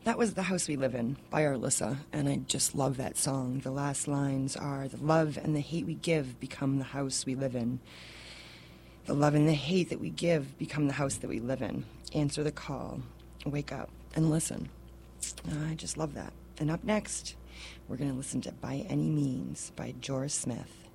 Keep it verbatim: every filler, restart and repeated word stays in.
That was The House We Live In by Arlissa, and I just love that song. The last lines are, the love and the hate we give become the house we live in. The love and the hate that we give become the house that we live in. Answer the call, wake up, and listen. I just love that. And up next, we're going to listen to By Any Means by Joris Smith.